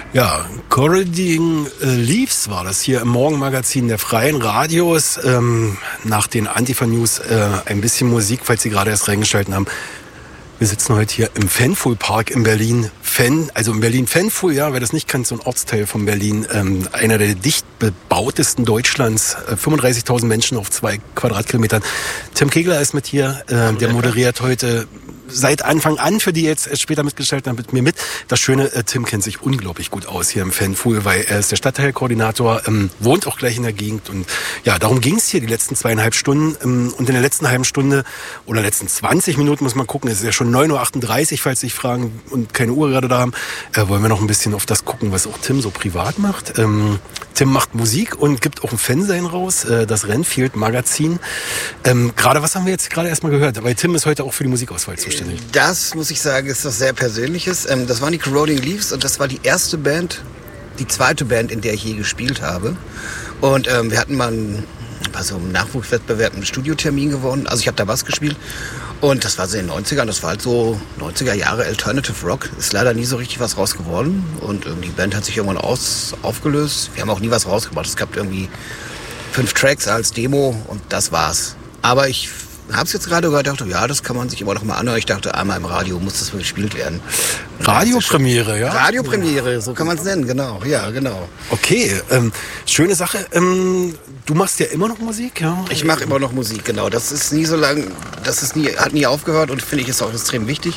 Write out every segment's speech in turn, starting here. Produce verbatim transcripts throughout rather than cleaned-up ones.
Ja, Corroding Leaves war das hier im Morgenmagazin der Freien Radios. Ähm, nach den Antifa-News äh, ein bisschen Musik, falls Sie gerade erst reingeschaltet haben. Wir sitzen heute hier im Fanful-Park in Berlin. Fan, also in Berlin Fanful, ja, wer das nicht kennt, so ein Ortsteil von Berlin. Ähm, einer der dicht bebautesten Deutschlands. Äh, fünfunddreißigtausend Menschen auf zwei Quadratkilometern. Tim Kegler ist mit hier. Äh, der moderiert heute seit Anfang an, für die jetzt später mitgestellt haben, mit mir mit. Das Schöne, äh, Tim kennt sich unglaublich gut aus hier im Fanful, weil er ist der Stadtteilkoordinator, ähm, wohnt auch gleich in der Gegend. Und ja, darum ging es hier die letzten zweieinhalb Stunden. Ähm, und in der letzten halben Stunde oder letzten zwanzig Minuten, muss man gucken, es ist ja schon neun Uhr achtunddreißig, falls Sie sich fragen und keine Uhr gerade da haben, äh, wollen wir noch ein bisschen auf das gucken, was auch Tim so privat macht. Ähm, Tim macht Musik und gibt auch ein Fansein raus, äh, das Renfield Magazin. Ähm, gerade was haben wir jetzt gerade erstmal gehört? Weil Tim ist heute auch für die Musikauswahl zuständig. Das, muss ich sagen, ist was sehr Persönliches. Ähm, das waren die Corroding Leaves und das war die erste Band, die zweite Band, in der ich je gespielt habe. Und ähm, wir hatten mal einen, also einen Nachwuchswettbewerb, einen Studiotermin gewonnen. Also ich habe da Bass gespielt. Und das war so in den neunzigern, das war halt so neunziger Jahre Alternative Rock. Ist leider nie so richtig was raus geworden. Und ähm, die Band hat sich irgendwann aus, aufgelöst. Wir haben auch nie was rausgebracht. Es gab irgendwie fünf Tracks als Demo und das war's. Aber ich hab's jetzt gerade gehört, dachte, ja, das kann man sich immer noch mal anhören. Ich dachte, einmal im Radio muss das gespielt werden. Radiopremiere, ja? Radiopremiere, so kann man es nennen, genau. Ja, genau. Okay, ähm, schöne Sache. Ähm, du machst ja immer noch Musik, ja? Ich mache immer noch Musik, genau. Das ist nie so lang, das ist nie, hat nie aufgehört und finde ich ist auch extrem wichtig.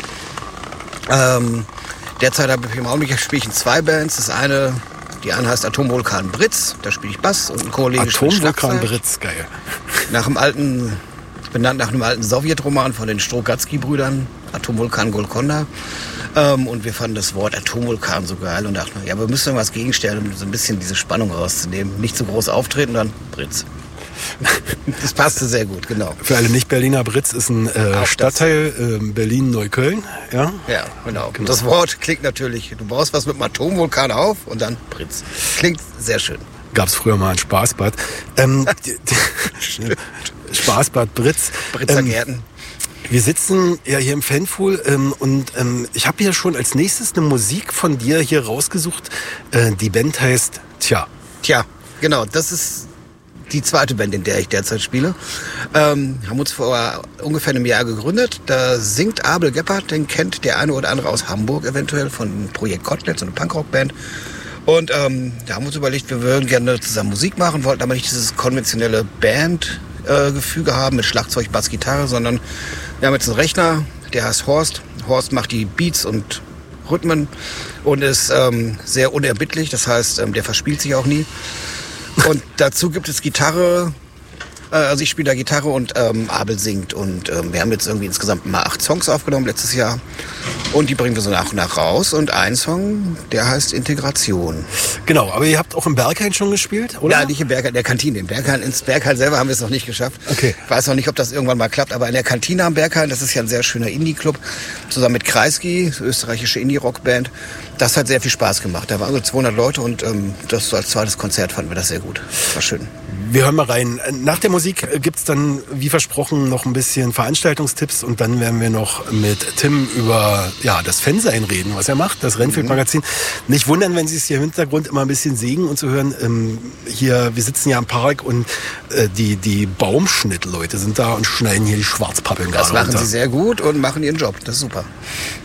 Ähm, derzeit habe ich im Augenblick spiele ich in zwei Bands. Das eine, die eine heißt Atomvulkan Britz, da spiele ich Bass und ein Kollege spielt Schlagzeug. Atomvulkan Britz, geil. Nach dem alten benannt nach einem alten Sowjetroman von den Strogatzky-Brüdern, Atomvulkan Golkonda. Ähm, und wir fanden das Wort Atomvulkan so geil und dachten, ja, wir müssen irgendwas gegenstellen, um so ein bisschen diese Spannung rauszunehmen. Nicht zu groß auftreten, dann Britz. Das passte sehr gut, genau. Für alle Nicht-Berliner, Britz ist ein äh, Stadtteil äh, Berlin-Neukölln. Ja? Ja, genau. Und das Wort klingt natürlich, du baust was mit einem Atomvulkan auf und dann Britz. Klingt sehr schön. Gab es früher mal ein Spaßbad. Ähm, die, die, Spaßbad Britz. Britzer ähm, Gärten. Wir sitzen ja hier im Fanful ähm, und ähm, ich habe hier schon als nächstes eine Musik von dir hier rausgesucht. Äh, die Band heißt Tja. Tja, genau. Das ist die zweite Band, in der ich derzeit spiele. Ähm, haben uns vor ungefähr einem Jahr gegründet. Da singt Abel Gebhardt, den kennt der eine oder andere aus Hamburg eventuell von Projekt Kotelett, so eine Punkrock-Band. Und ähm, da haben wir uns überlegt, wir würden gerne zusammen Musik machen, wollten aber nicht dieses konventionelle Band-Gefüge äh, haben mit Schlagzeug, Bass, Gitarre, sondern wir haben jetzt einen Rechner, der heißt Horst. Horst macht die Beats und Rhythmen und ist ähm, sehr unerbittlich, das heißt, ähm, der verspielt sich auch nie. Und dazu gibt es Gitarre, äh, also ich spiele da Gitarre und ähm, Abel singt. Und ähm, wir haben jetzt irgendwie insgesamt mal acht Songs aufgenommen letztes Jahr. Und die bringen wir so nach und nach raus. Und ein Song, der heißt Integration. Genau, aber ihr habt auch im Berghain schon gespielt, oder? Ja, nicht im Berghain, in der Kantine. Im Berghain, ins Berghain selber haben wir es noch nicht geschafft. Okay. Ich weiß noch nicht, ob das irgendwann mal klappt, aber in der Kantine am Berghain, das ist ja ein sehr schöner Indie-Club, zusammen mit Kreisky, österreichische Indie-Rock-Band. Das hat sehr viel Spaß gemacht. Da waren so zweihundert Leute und ähm, das so als zweites Konzert fanden wir das sehr gut. War schön. Wir hören mal rein. Nach der Musik gibt's dann, wie versprochen, noch ein bisschen Veranstaltungstipps und dann werden wir noch mit Tim über ja, das Fansein reden, was er macht, das Renfield-Magazin. Mhm. Nicht wundern, wenn Sie es hier im Hintergrund immer ein bisschen sägen und zu hören. Ähm, hier, wir sitzen ja am Park und äh, die, die Baumschnittleute sind da und schneiden hier die Schwarzpappeln Das gerade machen runter. Sie sehr gut und machen Ihren Job. Das ist super.